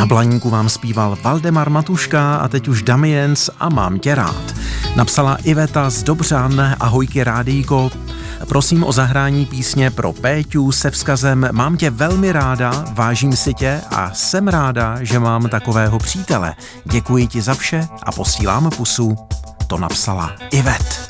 Na Blaníku vám zpíval Valdemar Matuška a teď už Damiens a Mám tě rád. Napsala Iveta z Dobřan, ahojky rádíko. Prosím o zahrání písně pro Péťu se vzkazem Mám tě velmi ráda, vážím si tě a jsem ráda, že mám takového přítele. Děkuji ti za vše a posílám pusu. To napsala Ivet.